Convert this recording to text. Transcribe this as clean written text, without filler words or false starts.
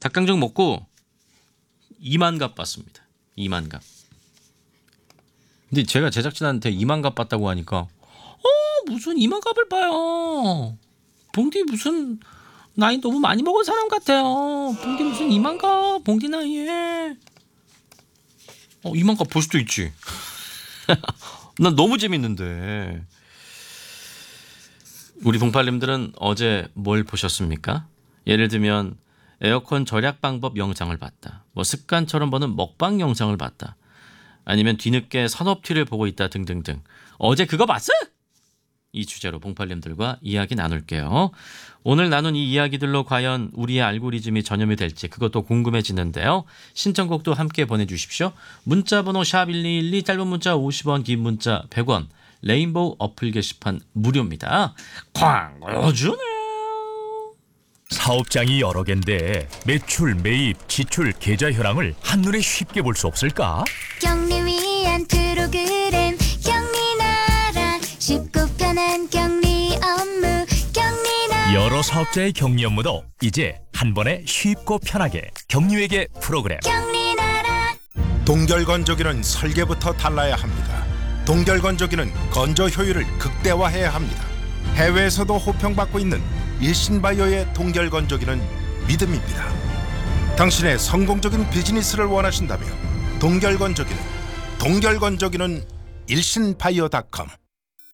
닭강정 먹고 2만 갑 봤습니다. 2만 갑. 근데 제가 제작진한테 2만 갑 봤다고 하니까 무슨 2만 갑을 봐요. 봉디 무슨 나이 너무 많이 먹은 사람 같아요. 봉디 무슨 2만 갑 봉디 나이에 2만 갑 볼 수도 있지. 난 너무 재밌는데. 우리 봉팔님들은 어제 뭘 보셨습니까? 예를 들면 에어컨 절약 방법 영상을 봤다. 뭐 습관처럼 보는 먹방 영상을 봤다. 아니면 뒤늦게 산업티를 보고 있다 등등등. 어제 그거 봤어? 이 주제로 봉팔님들과 이야기 나눌게요. 오늘 나눈 이 이야기들로 과연 우리의 알고리즘이 전염이 될지 그것도 궁금해지는데요. 신청곡도 함께 보내주십시오. 문자번호 샵1212 짧은 문자 50원 긴 문자 100원 레인보우 어플 게시판 무료입니다. 광고주네. 사업장이 여러 개인데 매출, 매입, 지출, 계좌 현황을 한눈에 쉽게 볼 수 없을까? 경리 위한 프로그램 경리나라 쉽고 편한 경리 업무 경리나라 여러 사업자의 격리 업무도 이제 한 번에 쉽고 편하게 격리회계 프로그램. 경리나라 동결건조기는 설계부터 달라야 합니다. 동결건조기는 건조 효율을 극대화해야 합니다. 해외에서도 호평받고 있는 일신바이오의 동결건조기는 믿음입니다. 당신의 성공적인 비즈니스를 원하신다면 동결건조기는 일신바이오.com